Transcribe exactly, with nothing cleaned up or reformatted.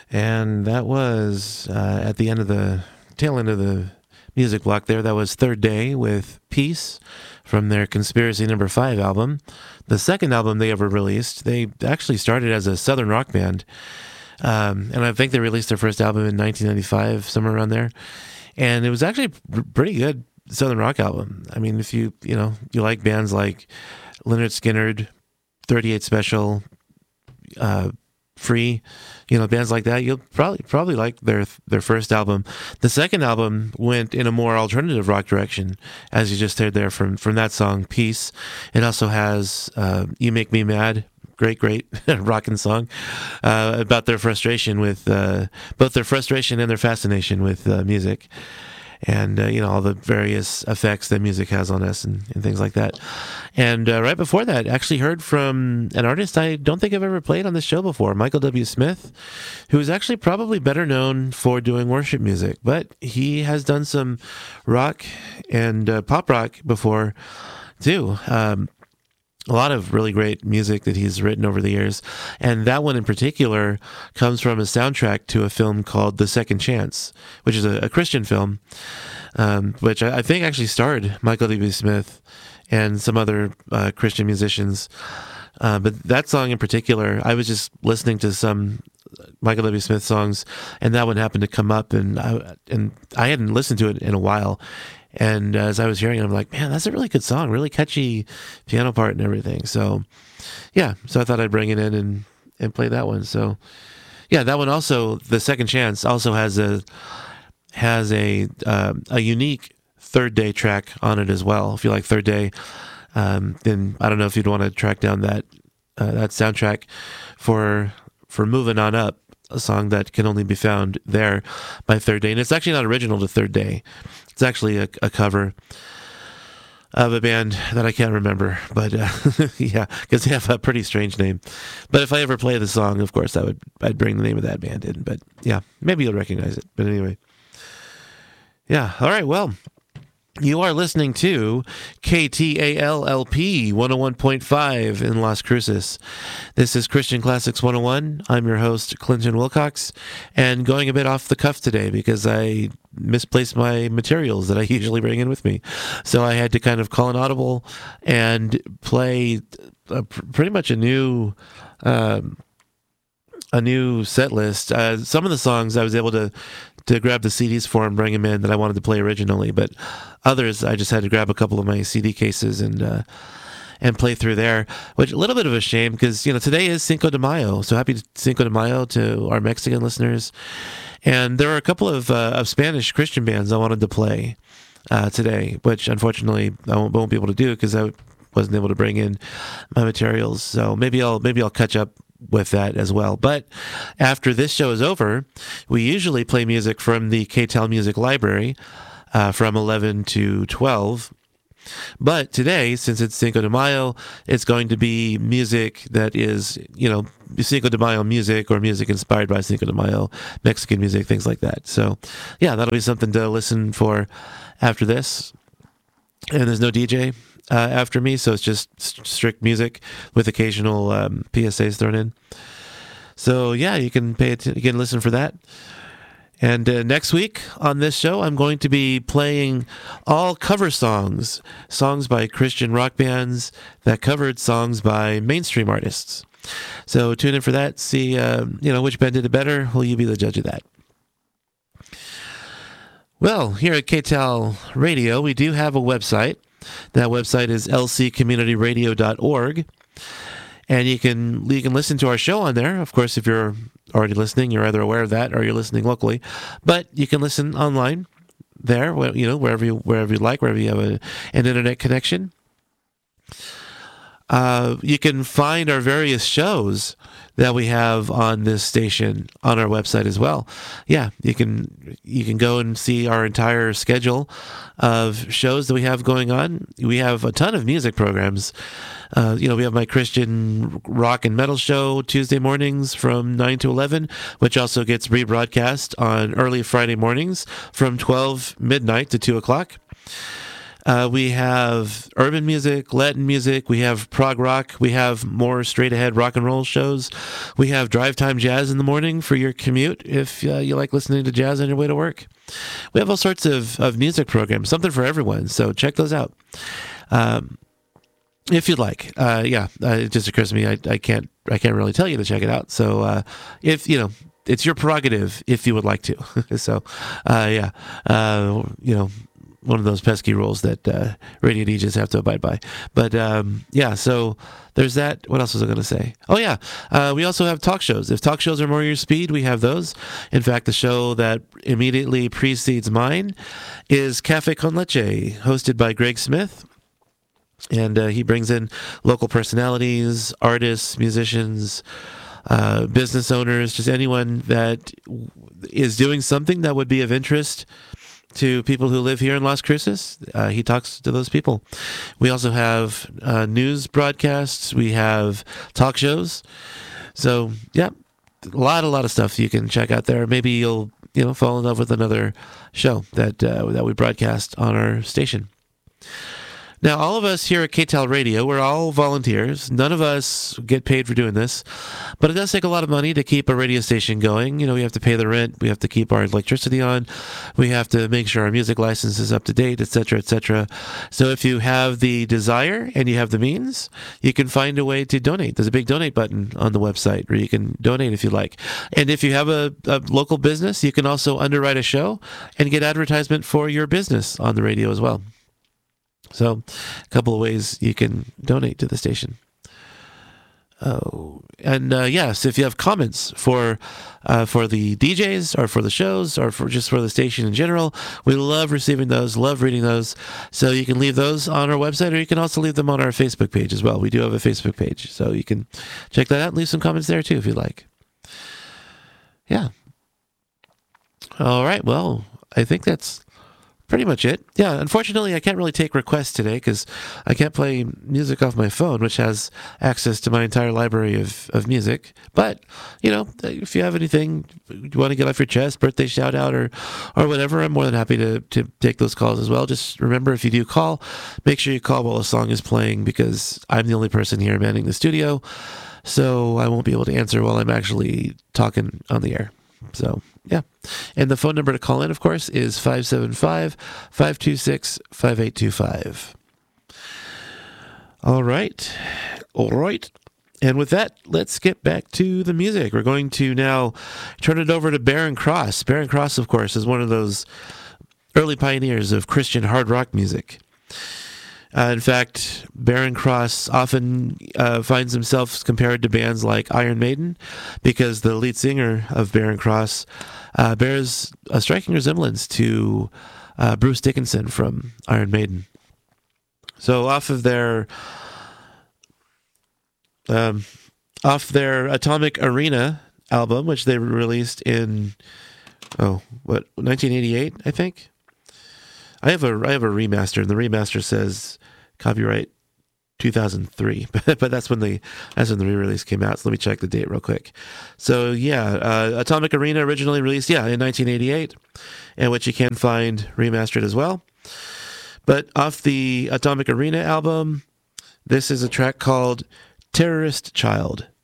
And that was uh, at the end of the tail end of the music block there. That was Third Day with Peace from their Conspiracy Number Five album, the second album they ever released. They actually started as a southern rock band, um, and I think they released their first album in nineteen ninety-five, somewhere around there. And it was actually a pretty good southern rock album. I mean, if you you know you like bands like Lynyrd Skynyrd, thirty-eight Special, uh, Free, you know, bands like that, you'll probably probably like their their first album. The second album went in a more alternative rock direction, as you just heard there from from that song, Peace. It also has uh, You Make Me Mad, great, great rockin' song uh, about their frustration with, uh, both their frustration and their fascination with uh, music. And, uh, you know, all the various effects that music has on us and, and things like that. And uh, right before that, actually heard from an artist I don't think I've ever played on this show before, Michael W. Smith, who is actually probably better known for doing worship music. But he has done some rock and uh, pop rock before, too. Um, a lot of really great music that he's written over the years. And that one in particular comes from a soundtrack to a film called The Second Chance, which is a, a Christian film, um, which I, I think actually starred Michael W. Smith and some other uh, Christian musicians. Uh, but that song in particular, I was just listening to some Michael W. Smith songs, and that one happened to come up, and I, and I hadn't listened to it in a while. And as I was hearing it, I'm like, man, that's a really good song, really catchy piano part and everything. So, yeah, so I thought I'd bring it in and, and play that one. So, yeah, that one also, The Second Chance, also has a has a uh, a unique Third Day track on it as well. If you like Third Day, um, then I don't know if you'd want to track down that uh, that soundtrack for for Moving On Up, a song that can only be found there by Third Day. And it's actually not original to Third Day. It's actually a, a cover of a band that I can't remember, but uh, yeah, because they have a pretty strange name. But if I ever play the song, of course, I would I'd bring the name of that band in. But yeah, maybe you'll recognize it. But anyway, yeah. All right. Well, you are listening to K T A L L P one oh one point five in Las Cruces. This is Christian Classics one oh one. I'm your host, Clinton Wilcox, and going a bit off the cuff today because I misplaced my materials that I usually bring in with me. So I had to kind of call an audible and play a, pretty much a new um, a new set list. Uh, some of the songs I was able to to grab the C Ds for and bring them in that I wanted to play originally, but others I just had to grab a couple of my C D cases and uh, and play through there, which a little bit of a shame because, you know, today is Cinco de Mayo, so happy Cinco de Mayo to our Mexican listeners. And there are a couple of, uh, of Spanish Christian bands I wanted to play uh, today, which unfortunately I won't, won't be able to do because I wasn't able to bring in my materials. So maybe I'll maybe I'll catch up with that as well. But after this show is over, we usually play music from the K T E L Music Library uh, from eleven to twelve. But today, since it's Cinco de Mayo, it's going to be music that is, you know, Cinco de Mayo music or music inspired by Cinco de Mayo, Mexican music, things like that. So, yeah, that'll be something to listen for after this. And there's no D J uh, after me, so it's just strict music with occasional um, P S As thrown in. So, yeah, you can pay it, you can listen for that. And uh, next week on this show, I'm going to be playing all cover songs, songs by Christian rock bands that covered songs by mainstream artists. So tune in for that. See, uh, you know, which band did it better. Will you be the judge of that? Well, here at K T E L Radio, we do have a website. That website is l c community radio dot org. And you can you can listen to our show on there. Of course, if you're already listening, you're either aware of that or you're listening locally. But you can listen online there, you know, wherever you wherever you like, wherever you have a, an internet connection. Uh, you can find our various shows that we have on this station on our website as well. Yeah, you can you can go and see our entire schedule of shows that we have going on. We have a ton of music programs. Uh, you know, we have my Christian rock and metal show Tuesday mornings from nine to eleven, which also gets rebroadcast on early Friday mornings from twelve midnight to two o'clock. Uh, we have urban music, Latin music. We have prog rock. We have more straight ahead rock and roll shows. We have drive time jazz in the morning for your commute if uh, you like listening to jazz on your way to work. We have all sorts of, of music programs, something for everyone. So check those out. Um, if you'd like, uh, yeah, uh, it just occurs to me I, I can't I can't really tell you to check it out. So uh, if you know, it's your prerogative if you would like to. so uh, yeah, uh, you know. One of those pesky rules that uh, radio D Js have to abide by. But um, yeah, so there's that. What else was I going to say? Oh yeah, uh, we also have talk shows. If talk shows are more your speed, we have those. In fact, the show that immediately precedes mine is Cafe Con Leche, hosted by Greg Smith. And uh, he brings in local personalities, artists, musicians, uh, business owners, just anyone that is doing something that would be of interest to people who live here in Las Cruces. Uh, he talks to those people. We also have uh, news broadcasts. We have talk shows. So, yeah, a lot, a lot of stuff you can check out there. Maybe you'll, you know, fall in love with another show that uh, that we broadcast on our station. Now, all of us here at K T A L Radio, we're all volunteers. None of us get paid for doing this, but it does take a lot of money to keep a radio station going. You know, we have to pay the rent, we have to keep our electricity on, we have to make sure our music license is up to date, et cetera, et cetera. So if you have the desire and you have the means, you can find a way to donate. There's a big donate button on the website where you can donate if you like. And if you have a, a local business, you can also underwrite a show and get advertisement for your business on the radio as well. So, a couple of ways you can donate to the station. Oh, and uh, yes, if you have comments for uh, for the D Js or for the shows or for just for the station in general, we love receiving those, love reading those. So you can leave those on our website, or you can also leave them on our Facebook page as well. We do have a Facebook page, so you can check that out and leave some comments there too if you'd like. Yeah. All right. Well, I think that's pretty much it. Yeah, unfortunately, I can't really take requests today because I can't play music off my phone, which has access to my entire library of, of music. But, you know, if you have anything you want to get off your chest, birthday shout out or, or whatever, I'm more than happy to, to take those calls as well. Just remember, if you do call, make sure you call while a song is playing because I'm the only person here manning the studio. So I won't be able to answer while I'm actually talking on the air. So, yeah. And the phone number to call in, of course, is five seven five, five two six, five eight two five. All right. All right. And with that, let's get back to the music. We're going to now turn it over to Barren Cross. Barren Cross, of course, is one of those early pioneers of Christian hard rock music. Uh, in fact, Barren Cross often uh, finds himself compared to bands like Iron Maiden because the lead singer of Barren Cross uh, bears a striking resemblance to uh, Bruce Dickinson from Iron Maiden. So off of their um, off their Atomic Arena album, which they released in oh what nineteen eighty-eight, I think. I have a I have a remaster, and the remaster says copyright two thousand three, but but that's when the that's when the re-release came out. So let me check the date real quick. So yeah, uh, Atomic Arena originally released yeah in nineteen eighty-eight, and which you can find remastered as well. But off the Atomic Arena album, this is a track called "Terrorist Child."